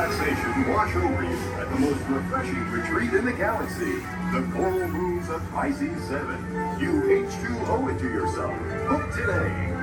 relaxation wash over you at the most refreshing retreat in the galaxy. The coral moons of Pisces 7. You H2O it to yourself. Book today.